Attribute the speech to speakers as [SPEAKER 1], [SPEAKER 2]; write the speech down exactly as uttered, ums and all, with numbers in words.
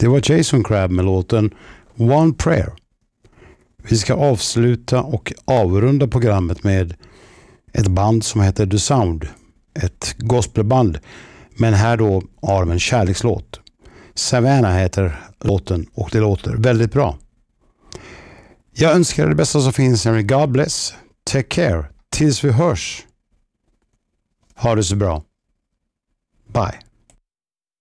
[SPEAKER 1] Det var Jason Crabb med låten One Prayer. Vi ska avsluta och avrunda programmet med ett band som heter The Sound. Ett gospelband, men här då har de en kärlekslåt. Savannah heter låten och det låter väldigt bra. Jag önskar det bästa som finns. God bless. Take care. Tills vi hörs. Ha det så bra. Bye.